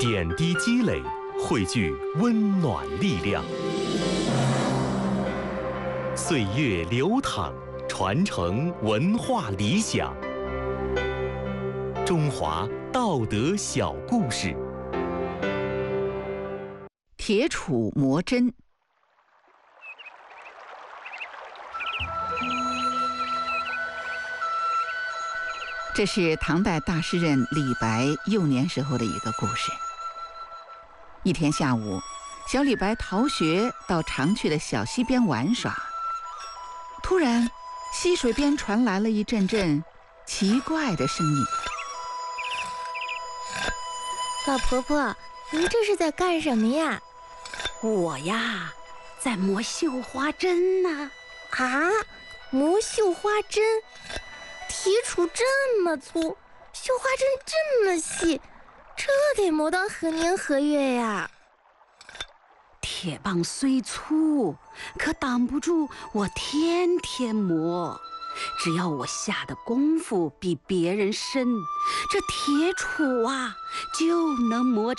点滴积累，汇聚温暖力量。岁月流淌，传承文化理想。中华道德小故事。 铁杵磨针。这是唐代大诗人李白幼年时候的一个故事。一天下午，小李白逃学到常去的小溪边玩耍，突然溪水边传来了一阵阵奇怪的声音。 老婆婆，您这是在干什么呀？ 我呀，在磨绣花针呢。 啊，磨绣花针？铁杵这么粗，绣花针这么细，这得磨到何年何月呀？ 铁棒虽粗，可挡不住我天天磨。只要我下的功夫比别人深，这铁杵啊就能磨